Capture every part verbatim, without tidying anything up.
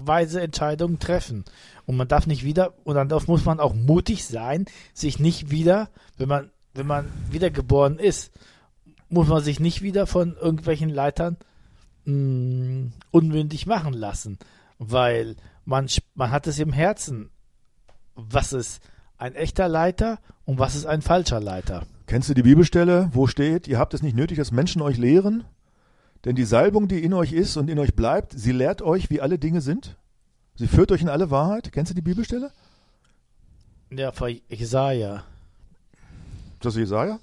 weise Entscheidungen treffen. Und man darf nicht wieder, und dann muss man auch mutig sein, sich nicht wieder, wenn man, wenn man wiedergeboren ist, muss man sich nicht wieder von irgendwelchen Leitern mh, unmündig machen lassen. Weil man, man hat es im Herzen, was ist ein echter Leiter und was ist ein falscher Leiter. Kennst du die Bibelstelle, wo steht, ihr habt es nicht nötig, dass Menschen euch lehren? Denn die Salbung, die in euch ist und in euch bleibt, sie lehrt euch, wie alle Dinge sind. Sie führt euch in alle Wahrheit. Kennst du die Bibelstelle? Ja, von Jesaja. Ist das Jesaja?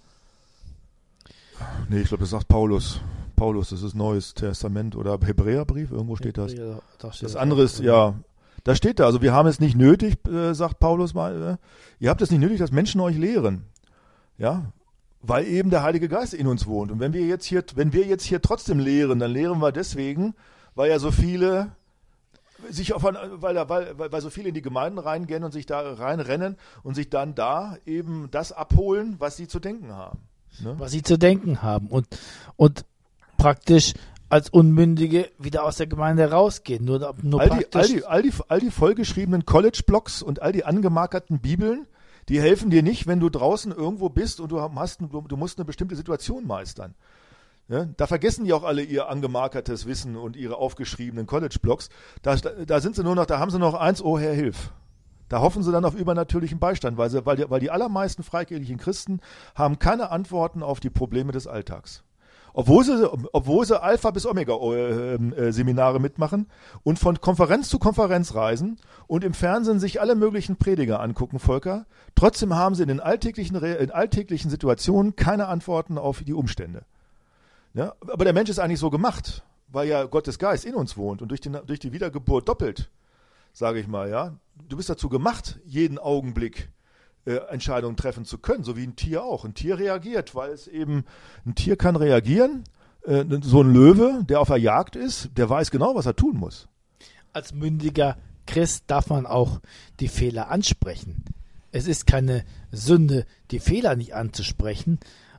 Nee, ich glaube, das sagt Paulus. Paulus, das ist Neues Testament oder Hebräerbrief, irgendwo steht das. Ja, da steht das andere ist, ja, da steht da, also wir haben es nicht nötig, äh, sagt Paulus mal, äh, ihr habt es nicht nötig, dass Menschen euch lehren. Ja, weil eben der Heilige Geist in uns wohnt. Und wenn wir jetzt hier, wenn wir jetzt hier trotzdem lehren, dann lehren wir deswegen, weil ja so viele sich auf, weil, weil, weil so viele in die Gemeinden reingehen und sich da reinrennen und sich dann da eben das abholen, was sie zu denken haben. Ne? Was sie zu denken haben und, und praktisch als Unmündige wieder aus der Gemeinde rausgehen. Nur, nur all, die, all, die, all, die, all die vollgeschriebenen College-Blogs und all die angemarkerten Bibeln, die helfen dir nicht, wenn du draußen irgendwo bist und du, hast, du, du musst eine bestimmte Situation meistern. Ja, da vergessen die auch alle ihr angemarkertes Wissen und ihre aufgeschriebenen College-Blogs. Da, da sind sie nur noch, da haben sie noch eins, oh Herr, hilf. Da hoffen sie dann auf übernatürlichen Beistand, weil, sie, weil, die, weil die allermeisten freikirchlichen Christen haben keine Antworten auf die Probleme des Alltags. Obwohl sie, obwohl sie Alpha- bis Omega-Seminare mitmachen und von Konferenz zu Konferenz reisen und im Fernsehen sich alle möglichen Prediger angucken, Volker, trotzdem haben sie in den alltäglichen, in alltäglichen Situationen keine Antworten auf die Umstände. Ja, aber der Mensch ist eigentlich so gemacht, weil ja Gottes Geist in uns wohnt und durch die, durch die Wiedergeburt doppelt, sage ich mal, ja. Du bist dazu gemacht, jeden Augenblick äh, Entscheidungen treffen zu können, so wie ein Tier auch. Ein Tier reagiert, weil es eben, ein Tier kann reagieren. Äh, so ein Löwe, der auf der Jagd ist, der weiß genau, was er tun muss. Als mündiger Christ darf man auch die Fehler ansprechen. Es ist keine Sünde, die Fehler nicht anzusprechen,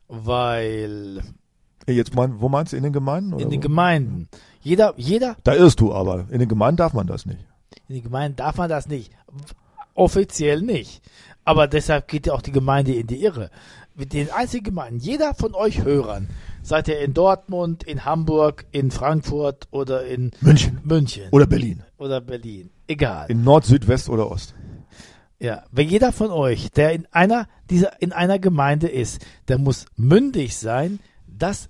weil... Jetzt mein, wo meinst du, in den Gemeinden? Oder in den wo? Gemeinden. Jeder, jeder. Da irrst du aber. In den Gemeinden darf man das nicht. In den Gemeinden darf man das nicht. Offiziell nicht. Aber deshalb geht ja auch die Gemeinde in die Irre. Mit den einzigen Gemeinden, jeder von euch Hörern, seid ihr in Dortmund, in Hamburg, in Frankfurt oder in München. München. Oder Berlin. Oder Berlin. Egal. In Nord, Süd, West oder Ost. Ja, wenn jeder von euch, der in einer dieser in einer Gemeinde ist, der muss mündig sein, das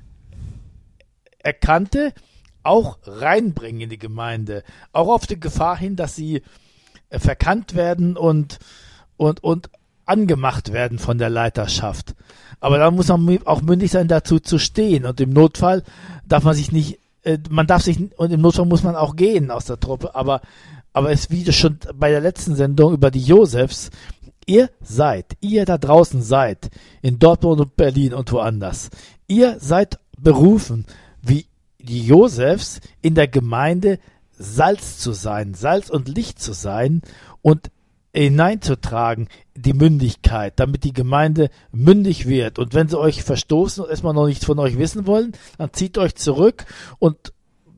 Erkannte auch reinbringen in die Gemeinde, auch auf die Gefahr hin, dass sie äh, verkannt werden und und und angemacht werden von der Leiterschaft. Aber da muss man auch mündig sein, dazu zu stehen. Und im Notfall darf man sich nicht, äh, man darf sich und im Notfall muss man auch gehen aus der Truppe. Aber aber es wie schon bei der letzten Sendung über die Josefs. Ihr seid, ihr da draußen seid, in Dortmund und Berlin und woanders. Ihr seid berufen, wie die Josefs in der Gemeinde Salz zu sein, Salz und Licht zu sein und hineinzutragen, die Mündigkeit, damit die Gemeinde mündig wird. Und wenn sie euch verstoßen und erstmal noch nichts von euch wissen wollen, dann zieht euch zurück und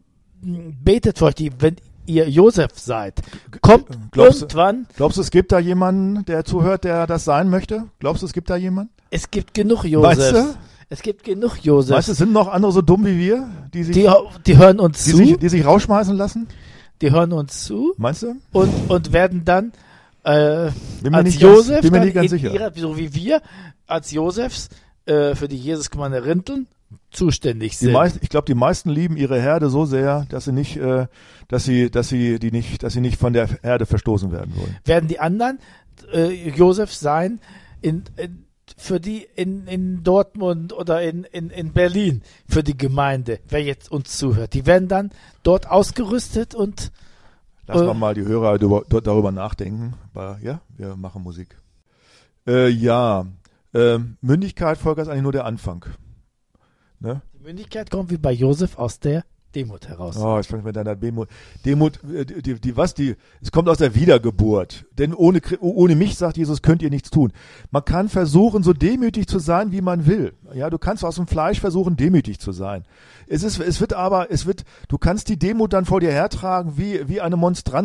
betet für euch, die, wenn ihr Josef seid. Kommt glaubst, irgendwann. Glaubst du, es gibt da jemanden, der zuhört, der das sein möchte? Glaubst du, es gibt da jemanden? Es gibt genug Josefs. Weißt du? Es gibt genug Josefs. Weißt du, es sind noch andere so dumm wie wir, die sich, die, die hören uns die zu. Sich, die sich rausschmeißen lassen? Die hören uns zu. Meinst du? Und, und werden dann äh, bin mir als nicht Josef, ganz, bin mir nicht ganz in sicher. Ihrer, so wie wir, als Josefs äh, für die Jesusgemeinde Rinteln zuständig sind. Die meisten, ich glaube, die meisten lieben ihre Herde so sehr, dass sie nicht, äh, dass sie, dass sie die nicht, dass sie nicht von der Herde verstoßen werden wollen. Werden die anderen äh, Josefs sein in, in für die in, in Dortmund oder in, in, in Berlin, für die Gemeinde, wer jetzt uns zuhört. Die werden dann dort ausgerüstet und Lass äh, mal mal die Hörer darüber, darüber nachdenken. Ja, wir machen Musik. Äh, ja, äh, Mündigkeit, Volker, ist eigentlich nur der Anfang. Ne? Die Mündigkeit kommt wie bei Josef aus der Demut heraus. Oh, ich fange mit deiner Demut. Demut, die, die, die, was, die, es kommt aus der Wiedergeburt. Denn ohne, ohne mich, sagt Jesus, könnt ihr nichts tun. Man kann versuchen, so demütig zu sein, wie man will. Ja, du kannst aus dem Fleisch versuchen, demütig zu sein. Es ist, es wird aber, es wird, du kannst die Demut dann vor dir hertragen, wie, wie eine Monstranz.